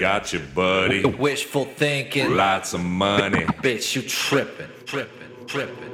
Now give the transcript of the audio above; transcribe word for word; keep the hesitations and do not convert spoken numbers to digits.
got you, buddy. Wishful thinking. Lots of money. Bitch, you tripping, tripping, tripping.